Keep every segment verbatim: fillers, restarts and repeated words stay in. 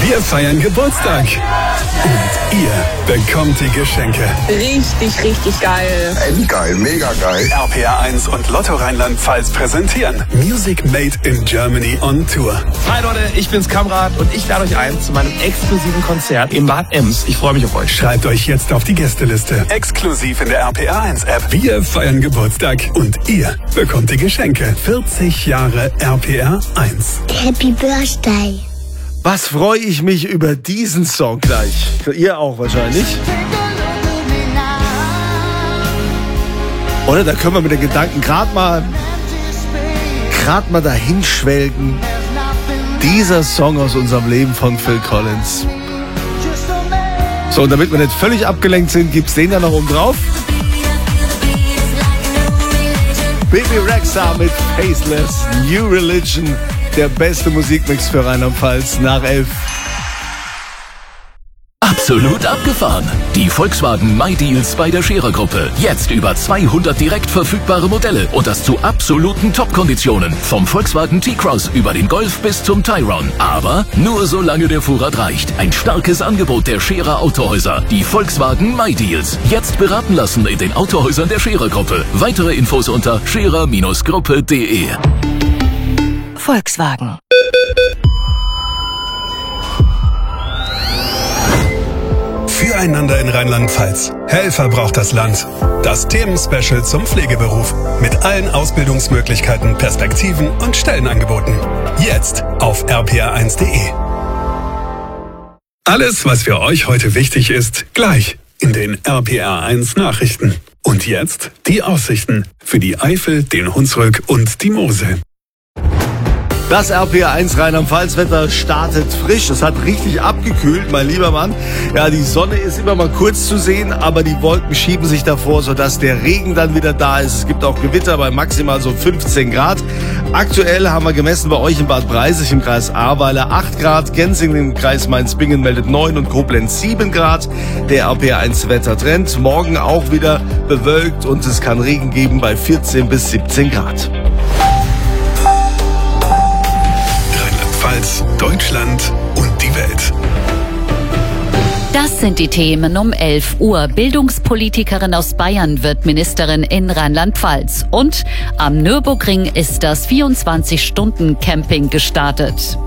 Wir feiern Geburtstag. Und ihr bekommt die Geschenke. Richtig, richtig geil. Endgeil, mega geil. R P R eins und Lotto Rheinland-Pfalz präsentieren Music Made in Germany on Tour. Hi Leute, ich bin's Kamrat und ich lade euch ein zu meinem exklusiven Konzert in Bad Ems. Ich freue mich auf euch. Schreibt euch jetzt auf die Gästeliste. Exklusiv in der R P R eins App. Wir feiern Geburtstag und ihr bekommt die Geschenke. vierzig Jahre R P R eins. Happy Birthday. Was freue ich mich über diesen Song gleich. Ihr auch wahrscheinlich. Oder da können wir mit den Gedanken gerade mal, gerade mal dahin schwelgen. Dieser Song aus unserem Leben von Phil Collins. So, und damit wir nicht völlig abgelenkt sind, gibt's den da noch oben drauf. Baby Rexha mit Faceless, New Religion. Der beste Musikmix für Rheinland-Pfalz nach elf. Absolut abgefahren. Die Volkswagen MyDeals bei der Scherer-Gruppe. Jetzt über zweihundert direkt verfügbare Modelle und das zu absoluten Top-Konditionen. Vom Volkswagen T-Cross über den Golf bis zum Tyrone. Aber nur solange der Vorrat reicht. Ein starkes Angebot der Scherer Autohäuser. Die Volkswagen MyDeals. Jetzt beraten lassen in den Autohäusern der Scherer-Gruppe. Weitere Infos unter scherer Gruppe punkt de. Volkswagen. Füreinander in Rheinland-Pfalz. Helfer braucht das Land. Das Themenspecial zum Pflegeberuf. Mit allen Ausbildungsmöglichkeiten, Perspektiven und Stellenangeboten. Jetzt auf r p r eins punkt de. Alles, was für euch heute wichtig ist, gleich in den R P R eins Nachrichten. Und jetzt die Aussichten für die Eifel, den Hunsrück und die Mosel. Das R P R eins Rheinland-Pfalz-Wetter startet frisch. Es hat richtig abgekühlt, mein lieber Mann. Ja, die Sonne ist immer mal kurz zu sehen, aber die Wolken schieben sich davor, sodass der Regen dann wieder da ist. Es gibt auch Gewitter bei maximal so fünfzehn Grad. Aktuell haben wir gemessen bei euch in Bad Breisig im Kreis Ahrweiler acht Grad. Gensingen im Kreis Mainz-Bingen meldet neun und Koblenz sieben Grad. Der R P R eins Wettertrend. Morgen auch wieder bewölkt und es kann Regen geben bei vierzehn bis siebzehn Grad. Deutschland und die Welt. Das sind die Themen um elf Uhr. Bildungspolitikerin aus Bayern wird Ministerin in Rheinland-Pfalz. Und am Nürburgring ist das vierundzwanzig-Stunden-Camping gestartet.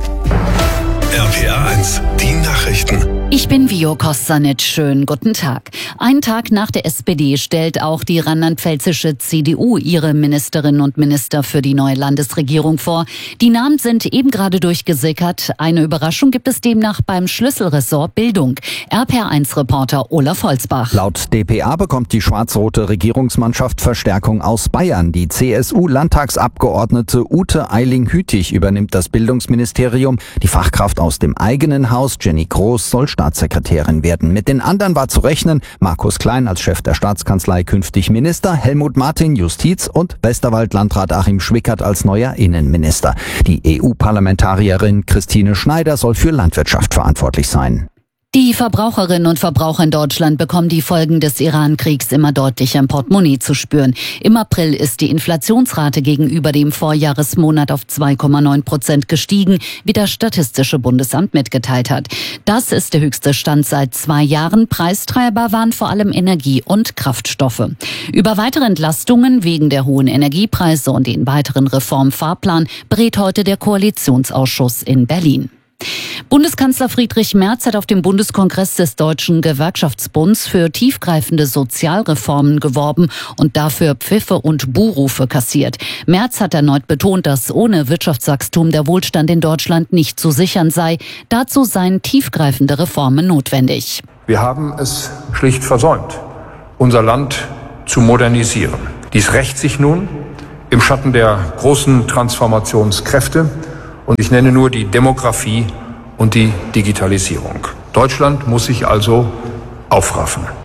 R P R eins, die Nachrichten. Ich bin Vio Kostanic. Schönen guten Tag. Einen Tag nach der S P D stellt auch die rheinland-pfälzische C D U ihre Ministerinnen und Minister für die neue Landesregierung vor. Die Namen sind eben gerade durchgesickert. Eine Überraschung gibt es demnach beim Schlüsselressort Bildung. R P R eins Reporter Olaf Holzbach. Laut d p a bekommt die schwarz-rote Regierungsmannschaft Verstärkung aus Bayern. Die C S U-Landtagsabgeordnete Ute Eiling-Hütig übernimmt das Bildungsministerium. Die Fachkraft aus dem eigenen Haus, Jenny Groß, soll Staatssekretärin werden. Mit den anderen war zu rechnen: Markus Klein als Chef der Staatskanzlei künftig Minister, Helmut Martin Justiz und Westerwald-Landrat Achim Schwickert als neuer Innenminister. Die E U-Parlamentarierin Christine Schneider soll für Landwirtschaft verantwortlich sein. Die Verbraucherinnen und Verbraucher in Deutschland bekommen die Folgen des Iran-Kriegs immer deutlicher im Portemonnaie zu spüren. Im April ist die Inflationsrate gegenüber dem Vorjahresmonat auf zwei Komma neun Prozent gestiegen, wie das Statistische Bundesamt mitgeteilt hat. Das ist der höchste Stand seit zwei Jahren. Preistreiber waren vor allem Energie und Kraftstoffe. Über weitere Entlastungen wegen der hohen Energiepreise und den weiteren Reformfahrplan berät heute der Koalitionsausschuss in Berlin. Bundeskanzler Friedrich Merz hat auf dem Bundeskongress des Deutschen Gewerkschaftsbunds für tiefgreifende Sozialreformen geworben und dafür Pfiffe und Buhrufe kassiert. Merz hat erneut betont, dass ohne Wirtschaftswachstum der Wohlstand in Deutschland nicht zu sichern sei. Dazu seien tiefgreifende Reformen notwendig. Wir haben es schlicht versäumt, unser Land zu modernisieren. Dies rächt sich nun im Schatten der großen Transformationskräfte. Und ich nenne nur die Demografie und die Digitalisierung. Deutschland muss sich also aufraffen.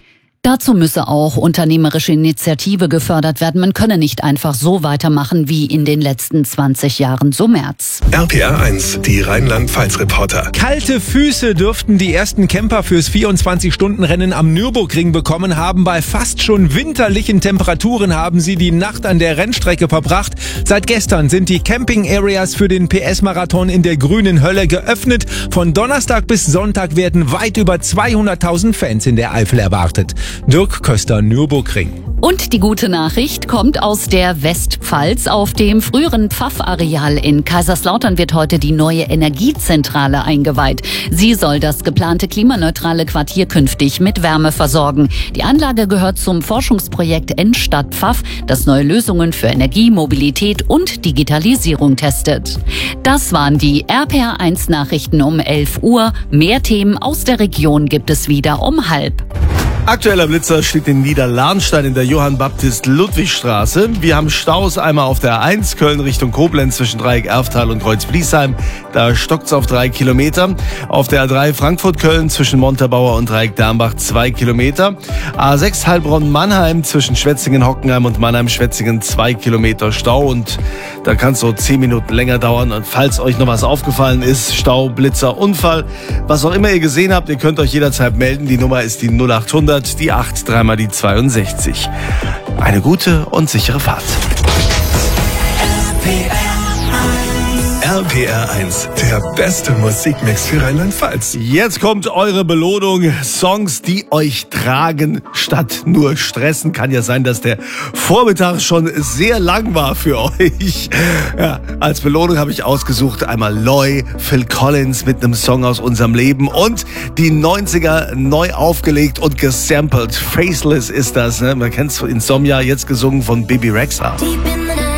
Dazu müsse auch unternehmerische Initiative gefördert werden. Man könne nicht einfach so weitermachen wie in den letzten zwanzig Jahren, so Merz. R P R eins, die Rheinland-Pfalz-Reporter. Kalte Füße dürften die ersten Camper fürs vierundzwanzig-Stunden-Rennen am Nürburgring bekommen haben. Bei fast schon winterlichen Temperaturen haben sie die Nacht an der Rennstrecke verbracht. Seit gestern sind die Camping-Areas für den P S-Marathon in der grünen Hölle geöffnet. Von Donnerstag bis Sonntag werden weit über zweihunderttausend Fans in der Eifel erwartet. Dirk Köster, Nürburgring. Und die gute Nachricht kommt aus der Westpfalz. Auf dem früheren Pfaff-Areal in Kaiserslautern wird heute die neue Energiezentrale eingeweiht. Sie soll das geplante klimaneutrale Quartier künftig mit Wärme versorgen. Die Anlage gehört zum Forschungsprojekt N-Stadt Pfaff, das neue Lösungen für Energie, Mobilität und Digitalisierung testet. Das waren die R P R eins Nachrichten um elf Uhr. Mehr Themen aus der Region gibt es wieder um halb. Aktueller Blitzer steht in Niederlahnstein in der Johann-Baptist-Ludwig-Straße. Wir haben Staus einmal auf der eins Köln Richtung Koblenz zwischen Dreieck Erftal und Kreuz-Bliesheim. Da stockt's auf drei Kilometer. Auf der A drei Frankfurt-Köln zwischen Montabaur und Dreieck-Dambach zwei Kilometer. A sechs Heilbronn-Mannheim zwischen Schwetzingen-Hockenheim und Mannheim-Schwetzingen zwei Kilometer Stau. Und da kann es so zehn Minuten länger dauern. Und falls euch noch was aufgefallen ist, Stau, Blitzer, Unfall, was auch immer ihr gesehen habt, ihr könnt euch jederzeit melden. Die Nummer ist die null acht hundert. Die acht, dreimal die zweiundsechzig. Eine gute und sichere Fahrt. R P R eins, der beste Musikmix für Rheinland-Pfalz. Jetzt kommt eure Belohnung. Songs, die euch tragen, statt nur stressen. Kann ja sein, dass der Vormittag schon sehr lang war für euch. Ja, als Belohnung habe ich ausgesucht einmal Loy, Phil Collins mit einem Song aus unserem Leben und die neunziger neu aufgelegt und gesampelt. Faceless ist das, ne? Man kennt es von Insomnia, jetzt gesungen von Bibi Rexha. Deep in